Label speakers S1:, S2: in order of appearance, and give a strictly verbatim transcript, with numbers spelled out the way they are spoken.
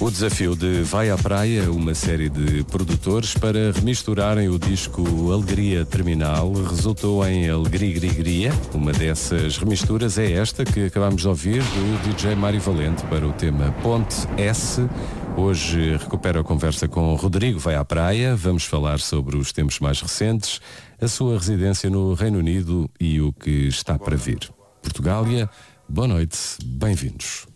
S1: O desafio de Vai à Praia, uma série de produtores para remisturarem o disco Alegria Terminal, resultou em Alegrigria. Uma dessas remisturas é esta que acabamos de ouvir do D J Mário Valente para o tema Ponte S. Hoje recupero a conversa com Rodrigo Vai à Praia. Vamos falar sobre os tempos mais recentes, a sua residência no Reino Unido e o que está para vir. Portugália, boa noite, bem-vindos.